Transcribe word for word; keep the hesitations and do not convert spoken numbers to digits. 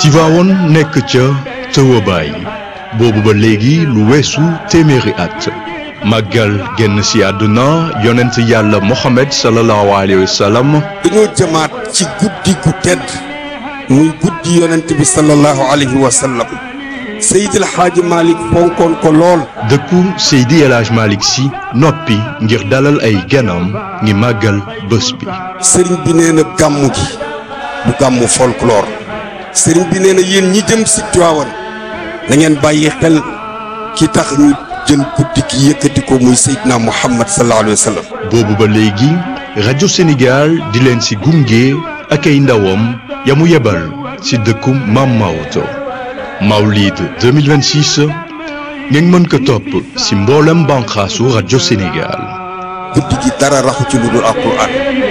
Tivaouane nekk ca tëwabaay boobu ba léegi lu weesu téeméeri at màggal génn si àdduna yonent yàlla Mohamed sallallahu alayhi wa sallam. dañoo jëmaat ci guddi gu tedd muy guddi yonent bi sallallahu alayhi wa sallam Seydil Hadji Malick fonkoon ko lool. dëkku Seydi El Hadji Malick si noppi ngir dalal ay ganam ngi màggal bés bi. sëriñ bi nee na gàmmu gi du gàmmu folklore sëriñ bi nee na yéen ñi jëm si Tiwaawan na ngeen bàyyi xel ki tax ñu jël guddi gi yëkkati ko muy Seydina Muhammad sallallahu alayhi wa sallam. boobu ba léegi rajo Sénégal di leen si gunge ak ay ndawam ya mu yebal si dëkku Maam Maodo Mawlid deux mille vingt-six ngeen mën ko topp si mboolem banqaasu rajo Sénégal. guddi gi dara raxu ci lu dul Alxuraan.